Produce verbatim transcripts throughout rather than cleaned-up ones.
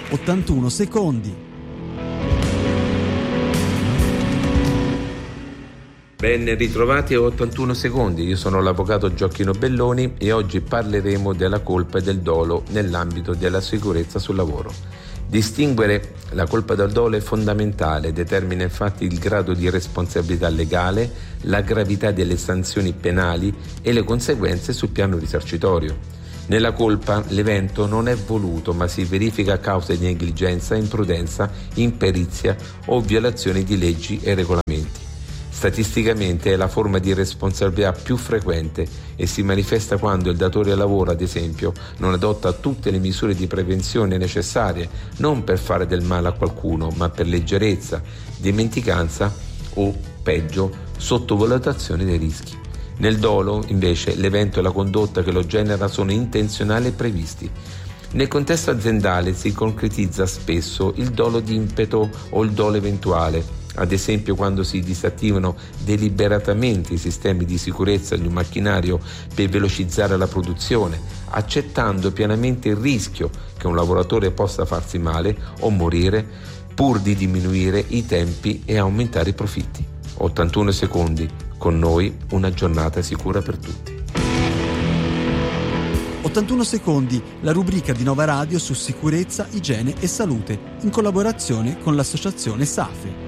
ottantuno secondi. Ben ritrovati a ottantuno secondi, io sono l'avvocato Gioacchino Belloni e oggi parleremo della colpa e del dolo nell'ambito della sicurezza sul lavoro. Distinguere la colpa dal dolo è fondamentale, determina infatti il grado di responsabilità legale, la gravità delle sanzioni penali e le conseguenze sul piano risarcitorio. Nella colpa l'evento non è voluto ma si verifica a causa di negligenza, imprudenza, imperizia o violazione di leggi e regolamenti. Statisticamente è la forma di responsabilità più frequente e si manifesta quando il datore di lavoro, ad esempio, non adotta tutte le misure di prevenzione necessarie, non per fare del male a qualcuno, ma per leggerezza, dimenticanza o, peggio, sottovalutazione dei rischi. Nel dolo, invece, l'evento e la condotta che lo genera sono intenzionali e previsti. Nel contesto aziendale si concretizza spesso il dolo di impeto o il dolo eventuale, ad esempio quando si disattivano deliberatamente i sistemi di sicurezza di un macchinario per velocizzare la produzione, accettando pienamente il rischio che un lavoratore possa farsi male o morire pur di diminuire i tempi e aumentare i profitti. ottantuno secondi, con noi una giornata sicura per tutti. ottantuno secondi, la rubrica di Nova Radio su sicurezza, igiene e salute, in collaborazione con l'associazione SAFE.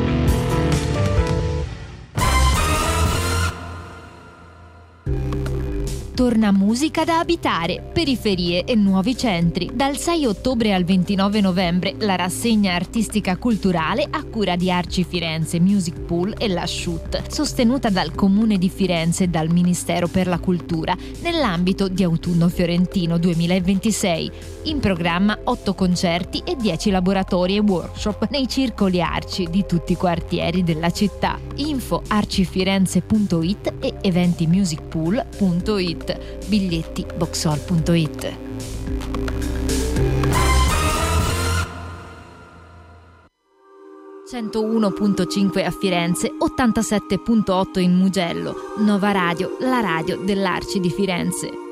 Torna musica da abitare, periferie e nuovi centri. Dal sei ottobre al ventinove novembre la rassegna artistica culturale a cura di Arci Firenze Music Pool e la Shoot, sostenuta dal Comune di Firenze e dal Ministero per la Cultura, nell'ambito di Autunno Fiorentino duemilaventisei. In programma otto concerti e dieci laboratori e workshop nei circoli Arci di tutti i quartieri della città. Info arcifirenze punto it e eventimusicpool punto it. Biglietti boxhall punto it. centouno virgola cinque a Firenze, ottantasette virgola otto in Mugello. Nova Radio, la radio dell'Arci di Firenze.